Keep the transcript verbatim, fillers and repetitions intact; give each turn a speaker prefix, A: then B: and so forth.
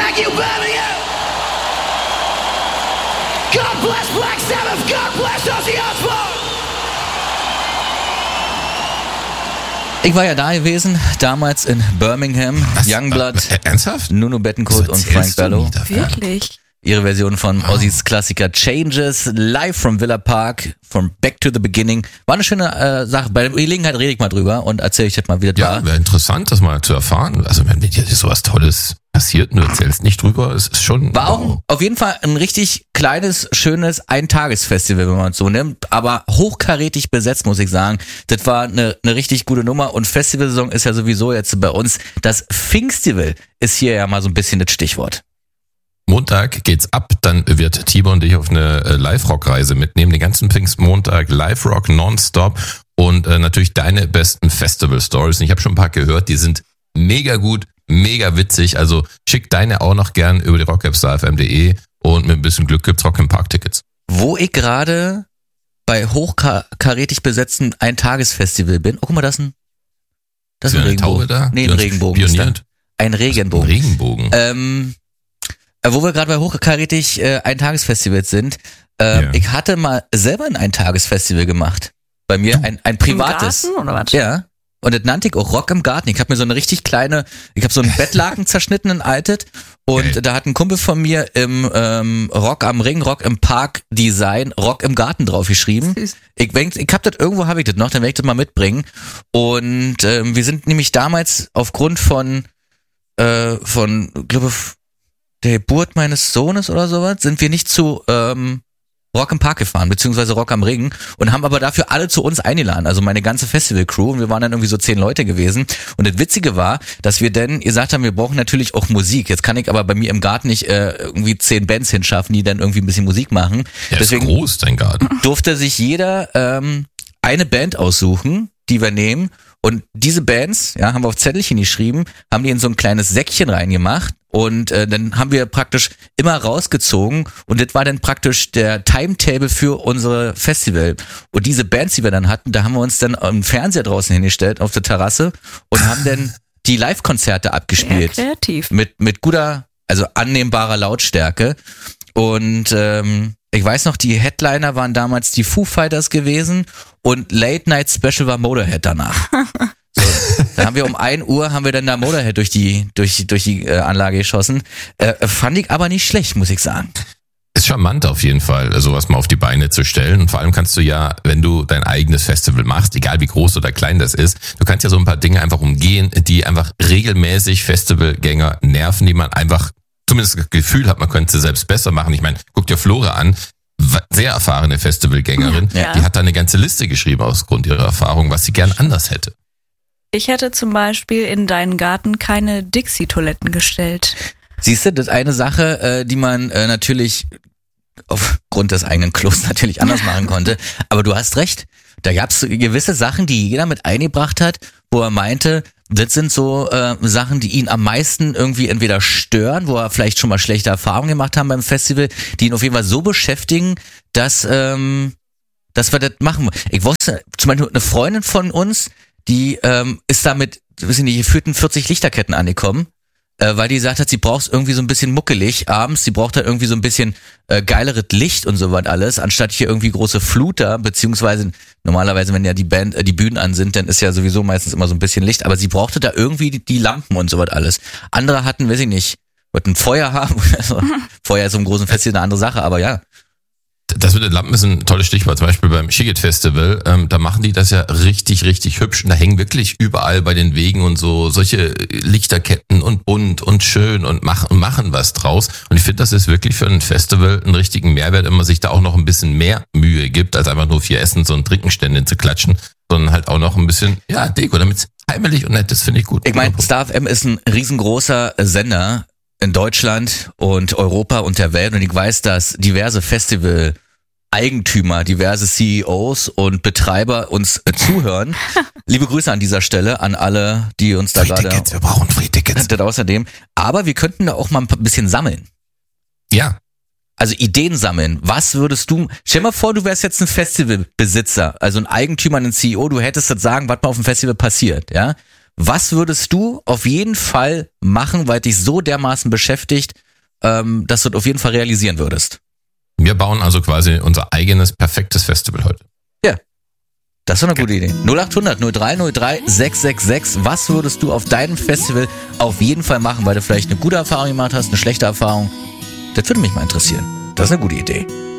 A: Thank you, Birmingham! God bless Black Sabbath! God bless Ozzy Osbourne!
B: Ich war ja da gewesen, damals in Birmingham,
C: Was?
B: Youngblood,
C: Äh, ernsthaft?
B: Nuno Bettencourt und Frank Bello.
D: Wirklich?
B: Ihre Version von Ozzys Klassiker Changes, live from Villa Park, from Back to the Beginning. War eine schöne äh, Sache. Bei der Gelegenheit rede ich mal drüber und erzähle ich jetzt mal, wie das
C: Ja,
B: war.
C: wäre interessant, das mal zu erfahren. Also wenn dir sowas Tolles passiert und du erzählst nicht drüber, es ist schon...
B: War auch
C: wow.
B: auf jeden Fall ein richtig kleines, schönes Eintagesfestival, wenn man es so nimmt, aber hochkarätig besetzt, muss ich sagen. Das war eine, eine richtig gute Nummer und Festivalsaison ist ja sowieso jetzt bei uns. Das Pfingstival ist hier ja mal so ein bisschen das Stichwort.
C: Montag geht's ab, dann wird Tibor und dich auf eine äh, Live-Rock-Reise mitnehmen. Den ganzen Pfingstmontag Live-Rock nonstop und äh, natürlich deine besten Festival-Stories. Ich habe schon ein paar gehört, die sind mega gut, mega witzig. Also schick deine auch noch gern über die rock app star f m punkt d e und mit ein bisschen Glück gibt's Rock im Park-Tickets.
B: Wo ich gerade bei hochkarätig besetzten Eintagesfestival bin. Oh, guck mal, das ist ein, das ist ein
C: eine
B: Regenbogen.
C: Taube da?
B: Nee,
C: Die
B: ein
C: uns
B: Regenbogen. Ist da.
C: pioniert?
B: Ein Regenbogen.
C: Regenbogen.
B: Ähm, äh, wo wir gerade bei hochkarätig äh, Eintagesfestivals sind, äh,
C: Ja.
B: ich hatte mal selber ein Eintagesfestival gemacht. Bei mir ein, ein privates.
D: Im Garten, oder was?
B: Ja. Und das nannte ich auch Rock im Garten. Ich habe mir so eine richtig kleine, ich habe so einen Bettlaken zerschnitten und altet. Und
C: Geil.
B: da hat ein Kumpel von mir im ähm, Rock am Ring, Rock im Park Design, Rock im Garten draufgeschrieben.
D: Süß.
B: Ich denk, ich hab das irgendwo, habe ich das noch, dann werde ich das mal mitbringen. Und ähm, wir sind nämlich damals aufgrund von, äh, von, glaube der Geburt meines Sohnes oder sowas, sind wir nicht zu ähm, Rock im Park gefahren, beziehungsweise Rock am Ring und haben aber dafür alle zu uns eingeladen, also meine ganze Festival-Crew und wir waren dann irgendwie so zehn Leute gewesen und das Witzige war, dass wir dann gesagt haben, wir brauchen natürlich auch Musik, jetzt kann ich aber bei mir im Garten nicht äh, irgendwie zehn Bands hinschaffen, die dann irgendwie ein bisschen Musik machen,
C: Ja,
B: deswegen
C: ist groß, dein Garten.
B: durfte sich jeder ähm, eine Band aussuchen, die wir nehmen und diese Bands, ja, haben wir auf Zettelchen geschrieben, haben die in so ein kleines Säckchen reingemacht und äh, dann haben wir praktisch immer rausgezogen und das war dann praktisch der Timetable für unsere Festival. Und diese Bands, die wir dann hatten, da haben wir uns dann im Fernseher draußen hingestellt auf der Terrasse und haben dann die Live-Konzerte
D: Sehr
B: abgespielt.
D: kreativ.
B: Mit, mit guter, also annehmbarer Lautstärke. Und ähm, ich weiß noch, die Headliner waren damals die Foo Fighters gewesen und Late Night Special war Motorhead danach. So, da haben wir um ein Uhr haben wir dann da Motorhead durch die durch durch die äh, Anlage geschossen. Äh, fand ich aber nicht schlecht, muss ich sagen.
C: Ist charmant auf jeden Fall, sowas mal auf die Beine zu stellen. Und vor allem kannst du ja, wenn du dein eigenes Festival machst, egal wie groß oder klein das ist, du kannst ja so ein paar Dinge einfach umgehen, die einfach regelmäßig Festivalgänger nerven, die man einfach zumindest das Gefühl hat, man könnte sie selbst besser machen. Ich meine, guck dir Flora an, sehr erfahrene Festivalgängerin,
D: Ja.
C: die hat da eine ganze Liste geschrieben aus Grund ihrer Erfahrung, was sie gern anders hätte.
D: Ich hätte zum Beispiel in deinen Garten keine Dixie-Toiletten gestellt.
B: Siehst du, das ist eine Sache, äh, die man äh, natürlich aufgrund des eigenen Klos natürlich anders machen konnte. Aber du hast recht. Da gab es gewisse Sachen, die jeder mit eingebracht hat, wo er meinte, das sind so äh, Sachen, die ihn am meisten irgendwie entweder stören, wo er vielleicht schon mal schlechte Erfahrungen gemacht haben beim Festival, die ihn auf jeden Fall so beschäftigen, dass ähm, dass wir das machen. Ich wusste, zum Beispiel eine Freundin von uns, die ähm, ist damit, weiß ich nicht, geführten vierzig Lichterketten angekommen, äh, weil die gesagt hat, sie braucht es irgendwie so ein bisschen muckelig abends, sie braucht halt irgendwie so ein bisschen äh, geileres Licht und so was alles, anstatt hier irgendwie große Fluter, beziehungsweise normalerweise, wenn ja die Band, äh, die Bühnen an sind, dann ist ja sowieso meistens immer so ein bisschen Licht, aber sie brauchte da irgendwie die, die Lampen und so was alles. Andere hatten, weiß ich nicht, wollten Feuer haben, also, Feuer ist so im großen Festival eine andere Sache, aber ja.
C: Das mit den Lampen ist ein tolles Stichwort. Zum Beispiel beim Shigit Festival, ähm, da machen die das ja richtig, richtig hübsch. Und da hängen wirklich überall bei den Wegen und so solche Lichterketten und bunt und schön und machen, machen was draus. Und ich finde, das ist wirklich für ein Festival einen richtigen Mehrwert, wenn man sich da auch noch ein bisschen mehr Mühe gibt, als einfach nur vier Essens- und Trinkenstände zu klatschen, sondern halt auch noch ein bisschen, ja, Deko, damit es heimelig und nett ist, finde ich gut.
B: Ich meine, Star F M ist ein riesengroßer Sender in Deutschland und Europa und der Welt und ich weiß, dass diverse Festival-Eigentümer, diverse C E Os und Betreiber uns äh, zuhören. Liebe Grüße an dieser Stelle an alle, die uns da
C: Free
B: gerade...
C: Tickets, wir brauchen Free Tickets.
B: Das außerdem. Aber wir könnten da auch mal ein bisschen sammeln.
C: Ja,
B: Also Ideen sammeln. Was würdest du... Stell mal vor, du wärst jetzt ein Festivalbesitzer, also ein Eigentümer, ein C E O, du hättest das sagen, was mal auf dem Festival passiert, ja? Was würdest du auf jeden Fall machen, weil dich so dermaßen beschäftigt, ähm, dass du das auf jeden Fall realisieren würdest?
C: Wir bauen also quasi unser eigenes perfektes Festival heute.
B: Ja, das ist eine gute Idee. null acht hundert null drei null drei sechs sechs sechs. Was würdest du auf deinem Festival auf jeden Fall machen, weil du vielleicht eine gute Erfahrung gemacht hast, eine schlechte Erfahrung? Das würde mich mal interessieren. Das ist eine gute Idee.